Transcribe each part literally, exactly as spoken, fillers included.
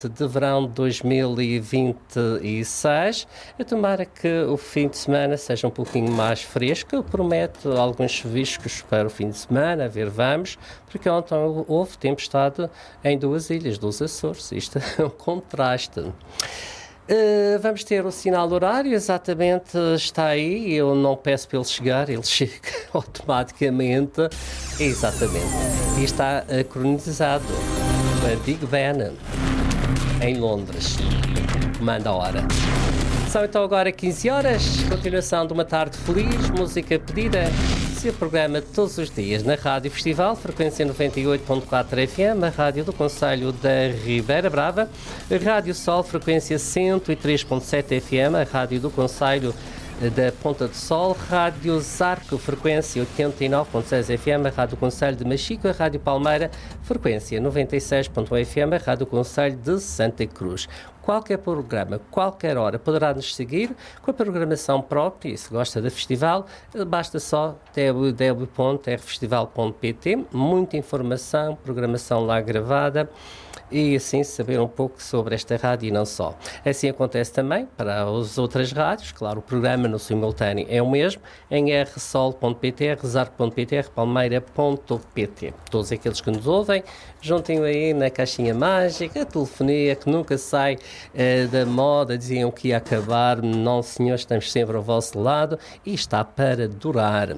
de verão de dois mil e vinte e seis. Eu tomara que o fim de semana seja um pouquinho mais fresco. Eu prometo alguns chuviscos para o fim de semana, a ver, vamos, porque ontem houve tempestade em duas ilhas dos Açores. Isto é um contraste. Uh, vamos ter o sinal horário, exatamente está aí. Eu não peço para ele chegar, ele chega automaticamente. Exatamente. E está uh, cronizado a Big Ben em Londres. Manda a hora. São então agora quinze horas, continuação de uma tarde feliz, música pedida. Seu programa todos os dias na Rádio Festival, frequência noventa e oito ponto quatro F M, a rádio do Concelho da Ribeira Brava, Rádio Sol, frequência cento e três ponto sete F M, a rádio do Concelho da Ponta do Sol, Rádio Zarco, frequência oitenta e nove ponto seis F M, a Rádio Concelho de Machico, a Rádio Palmeira, frequência noventa e seis ponto um F M, a Rádio Concelho de Santa Cruz. Qualquer programa, qualquer hora, poderá nos seguir com a programação própria. E se gosta da festival, basta só w w w ponto r festival ponto p t. Muita informação, programação lá gravada e assim saber um pouco sobre esta rádio e não só. Assim acontece também para as outras rádios. Claro, o programa no simultâneo é o mesmo, em r sol ponto p t, r zarco ponto p t, r palmeira ponto p t. Todos aqueles que nos ouvem, juntem aí na caixinha mágica, a telefonia que nunca sai eh, da moda, diziam que ia acabar. Não, senhor, estamos sempre ao vosso lado e está para durar.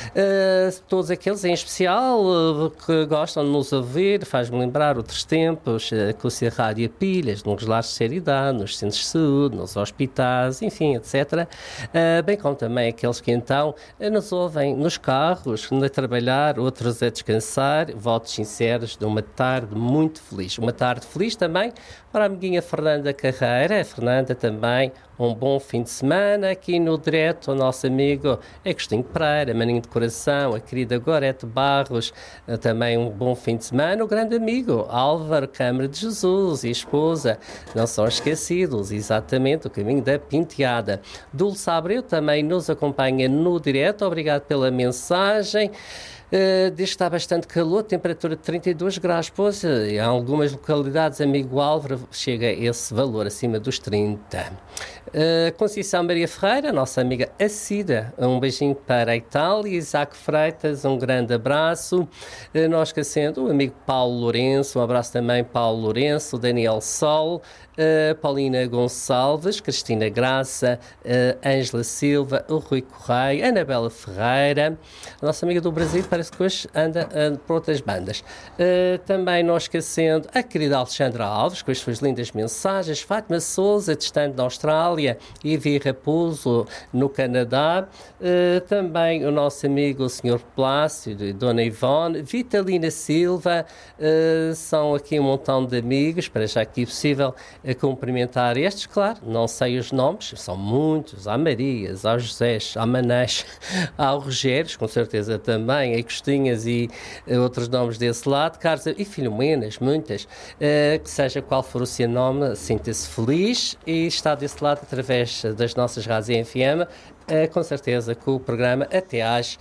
Uh, todos aqueles em especial uh, que gostam de nos ouvir, faz-me lembrar outros tempos, uh, com a rádio a pilhas, nos lares de seriedade, nos centros de saúde, nos hospitais, enfim, etcétera. Uh, bem como também aqueles que então uh, nos ouvem nos carros, a trabalhar, outros a descansar. Votos sinceros de uma tarde muito feliz. Uma tarde feliz também para a amiguinha Fernanda Carreira. A Fernanda também, um bom fim de semana. Aqui no direto, o nosso amigo Agostinho Pereira, maninho de coração, a querida Gorete Barros, também um bom fim de semana. O grande amigo Álvaro Câmara de Jesus e esposa, não são esquecidos, exatamente, o caminho da Penteada. Dulce Abreu também nos acompanha no direto, obrigado pela mensagem. Uh, diz que está bastante calor, temperatura de trinta e dois graus, pois em algumas localidades, amigo Álvaro, chega a esse valor, acima dos trinta. Uh, Conceição Maria Ferreira, nossa amiga Acida, um beijinho para a Itália. Isaac Freitas, um grande abraço. Uh, nós esquecendo o amigo Paulo Lourenço, um abraço também Paulo Lourenço, Daniel Sol, uh, Paulina Gonçalves, Cristina Graça, Ângela uh, Silva, o Rui Correia, Anabela Ferreira, a nossa amiga do Brasil, parece que hoje anda, anda por outras bandas. Uh, também não esquecendo a querida Alexandra Alves, com as suas lindas mensagens, Fátima Souza, distante da Austrália, Ivi Raposo, no Canadá, uh, também o nosso amigo o senhor Plácido, Dona Ivone, Vitalina Silva, uh, são aqui um montão de amigos, para já aqui possível uh, cumprimentar estes, claro, não sei os nomes, são muitos, há Marias, há Josés, há Manés, há Rogérios, com certeza também, há Costinhas e uh, outros nomes desse lado, Carlos e Filomenas, muitas, uh, que seja qual for o seu nome, sinta-se feliz e está desse lado através das nossas rádios F M, uh, com certeza com o programa até às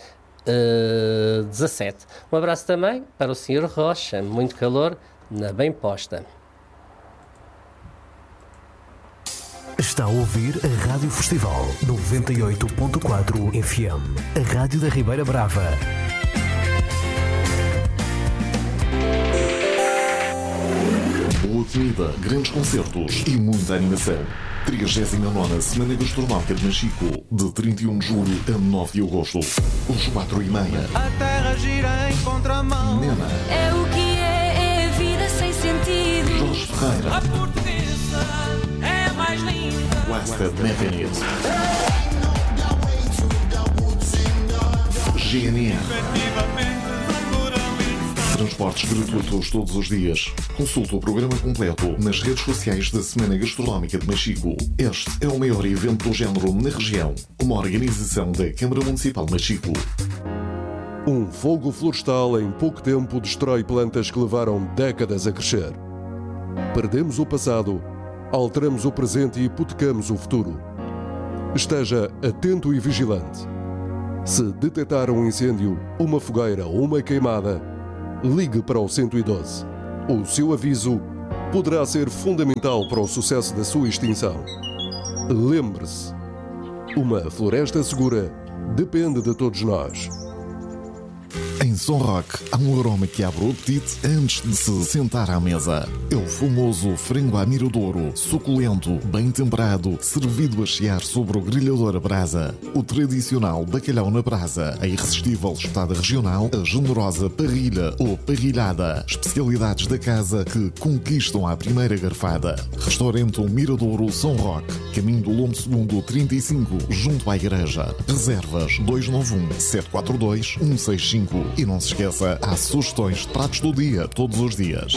uh, dezassete. Um abraço também para o senhor Rocha, muito calor na bem posta. Está a ouvir a Rádio Festival noventa e oito ponto quatro F M, a rádio da Ribeira Brava. Boa comida, grandes concertos e muita animação. trigésima nona Semana Gastronómica de Machico, de trinta e um de julho a nove de agosto. Os quatro e meia. A terra gira em contramão. Nena. É o que é, é a vida sem sentido. Jorge Ferreira. A portuguesa é mais linda. Blasted Mechanism. G N R. Transportes gratuitos todos os dias. Consulte o programa completo nas redes sociais da Semana Gastronómica de Machico. Este é o maior evento do género na região. Uma organização da Câmara Municipal de Machico. Um fogo florestal em pouco tempo destrói plantas que levaram décadas a crescer. Perdemos o passado, alteramos o presente e hipotecamos o futuro. Esteja atento e vigilante. Se detectar um incêndio, uma fogueira ou uma queimada, ligue para o cento e doze. O seu aviso poderá ser fundamental para o sucesso da sua extinção. Lembre-se, uma floresta segura depende de todos nós. Em São Roque, há um aroma que abre o apetite antes de se sentar à mesa. É o famoso frango à miradouro, suculento, bem temperado, servido a chiar sobre o grelhador a brasa. O tradicional bacalhau na brasa, a irresistível espetada regional, a generosa parrilha ou parrilhada. Especialidades da casa que conquistam à primeira garfada. Restaurante O Miradouro São Roque, caminho do Lombo Segundo trinta e cinco, junto à igreja. Reservas dois nove um, sete quatro dois, um seis cinco. E não se esqueça, há sugestões de pratos do dia todos os dias.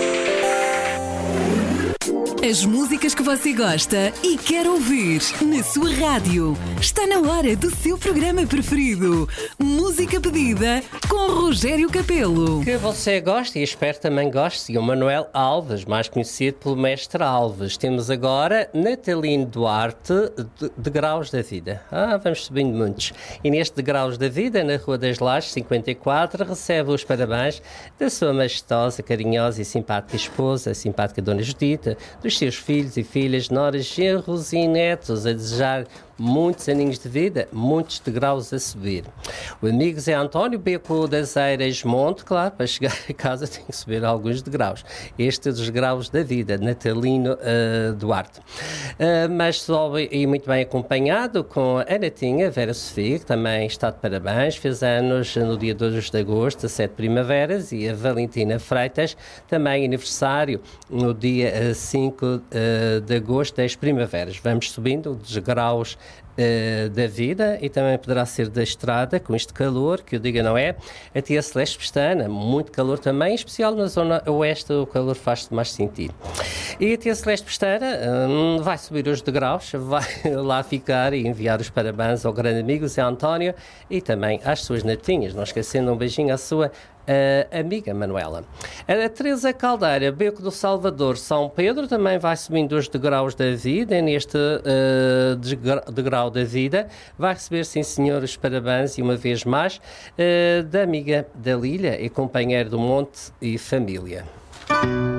As músicas que você gosta e quer ouvir na sua rádio. Está na hora do seu programa preferido. Música pedida com Rogério Capelo. Que você gosta e espero também goste. E o Manuel Alves, mais conhecido pelo Mestre Alves. Temos agora Natalino Duarte, de, de Graus da Vida. Ah, vamos subindo muitos. E neste de Graus da Vida, na Rua das Lajes, cinquenta e quatro, recebe os parabéns da sua majestosa, carinhosa e simpática esposa, a simpática Dona Judita, dos seus filhos e filhas, noras, genros e netos, a desejar muitos aninhos de vida, muitos degraus a subir. O amigo Zé António, Beco das Eiras Monte, claro, para chegar a casa tem que subir alguns degraus. Este é dos graus da vida, Natalino uh, Duarte. Uh, mas sobe e muito bem acompanhado com a Natinha Vera Sofia, que também está de parabéns, fez anos no dia dois de agosto, as sete primaveras, e a Valentina Freitas, também aniversário no dia cinco de agosto, das primaveras. Vamos subindo os graus Uh, da vida e também poderá ser da estrada, com este calor, que eu diga não é. A tia Celeste Pestana, muito calor também, em especial na zona oeste, o calor faz-se mais sentir. E a tia Celeste Pestana um, vai subir os degraus, vai lá ficar e enviar os parabéns ao grande amigo Zé António e também às suas netinhas, não esquecendo um beijinho à sua Uh, amiga Manuela. A Teresa Caldeira, Beco do Salvador, São Pedro, também vai subindo os degraus da vida, e neste uh, degra- degrau da vida vai receber, sim senhor, os parabéns e uma vez mais uh, da amiga da Lília e companheira do Monte e família.